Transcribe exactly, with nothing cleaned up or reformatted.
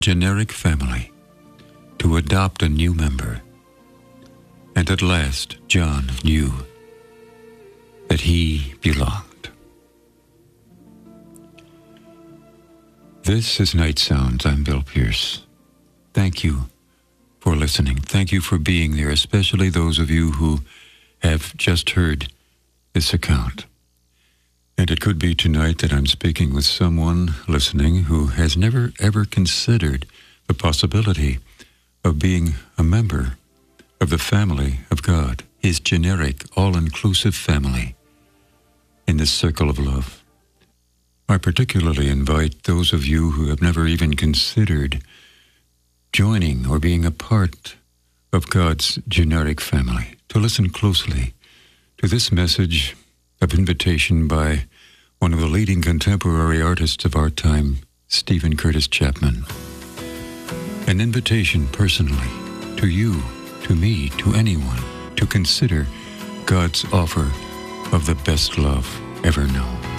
generic family to adopt a new member. And at last, John knew that he belonged. This is Night Sounds. I'm Bill Pierce. Thank you for listening. Thank you for being there, especially those of you who have just heard this account. And it could be tonight that I'm speaking with someone listening who has never ever considered the possibility of being a member of the family of God, his generic, all-inclusive family in this circle of love. I particularly invite those of you who have never even considered joining or being a part of God's generic family to listen closely to this message of invitation by one of the leading contemporary artists of our time, Steven Curtis Chapman. An invitation personally to you, to me, to anyone, to consider God's offer of the best love ever known.